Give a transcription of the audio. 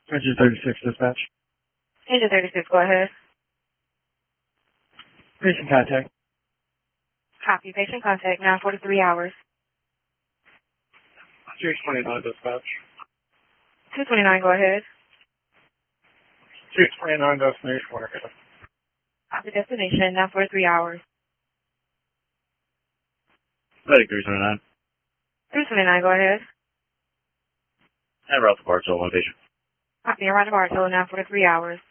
Engine 36 dispatch. Engine 36, go ahead. Patient contact. Copy. Patient contact, 9:43 hours. 229 dispatch. 229, go ahead. 229 destination, Waterhead. Copy destination, 9:43 hours. Medic 329. 329, go ahead. And route to Bartow, one patient. Copy, and route to Bartow, 9:43 hours.